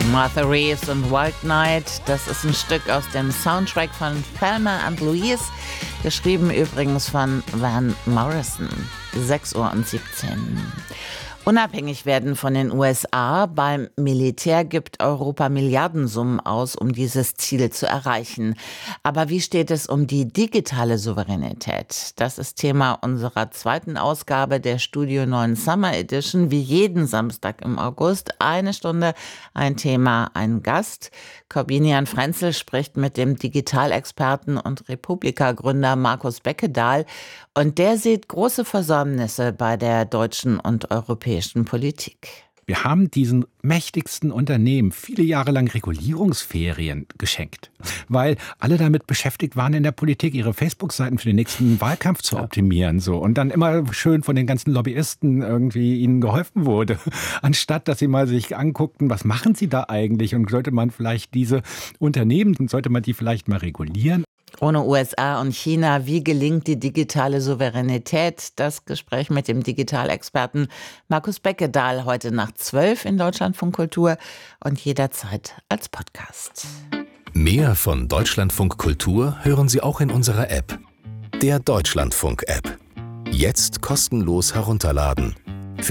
Martha Reeves und Wild Night, das ist ein Stück aus dem Soundtrack von Thelma and Louise, geschrieben übrigens von Van Morrison. 6:17 Uhr. Unabhängig werden von den USA. Beim Militär gibt Europa Milliardensummen aus, um dieses Ziel zu erreichen. Aber wie steht es um die digitale Souveränität? Das ist Thema unserer zweiten Ausgabe der Studio 9 Summer Edition. Wie jeden Samstag im August. 1 Stunde, ein Thema, ein Gast. Korbinian Frenzel spricht mit dem Digitalexperten und Republika-Gründer Markus Beckedahl. Und der sieht große Versäumnisse bei der deutschen und europäischen Politik. Wir haben diesen mächtigsten Unternehmen viele Jahre lang Regulierungsferien geschenkt, weil alle damit beschäftigt waren in der Politik, ihre Facebook-Seiten für den nächsten Wahlkampf zu optimieren. So. Und dann immer schön von den ganzen Lobbyisten irgendwie ihnen geholfen wurde, anstatt dass sie mal sich anguckten, was machen sie da eigentlich und sollte man vielleicht diese Unternehmen, sollte man die vielleicht mal regulieren? Ohne USA und China, wie gelingt die digitale Souveränität? Das Gespräch mit dem Digitalexperten Markus Beckedahl heute nach 12 in Deutschlandfunk Kultur und jederzeit als Podcast. Mehr von Deutschlandfunk Kultur hören Sie auch in unserer App, der Deutschlandfunk-App. Jetzt kostenlos herunterladen.